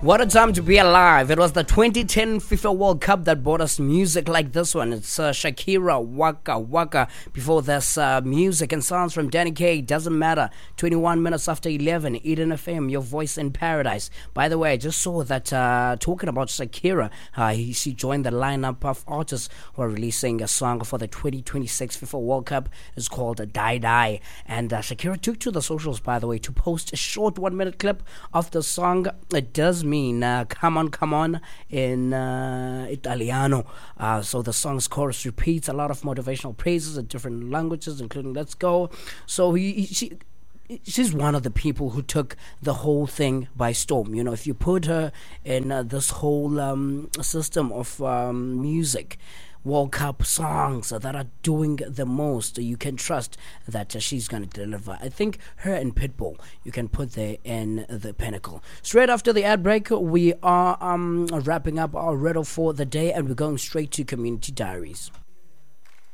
What a time to be alive. It was the 2010 FIFA World Cup that brought us music like this one. It's Shakira, Waka Waka. Before this, music and sounds from Danny Kaye, Doesn't Matter. 21 minutes after 11, Eden FM, Your Voice in Paradise. By the way, I just saw that talking about Shakira, she joined the lineup of artists who are releasing a song for the 2026 FIFA World Cup. It's called Die Die. And Shakira took to the socials, by the way, to post a short 1-minute clip of the song. It does mean come on in Italiano. So the song's chorus repeats a lot of motivational praises in different languages, including Let's Go. So she's one of the people who took the whole thing by storm. You know, if you put her in this whole system of music, World Cup songs that are doing the most, you can trust that she's going to deliver. I think her and Pitbull, you can put there in the pinnacle. Straight after the ad break, we are wrapping up our riddle for the day, and we're going straight to Community Diaries.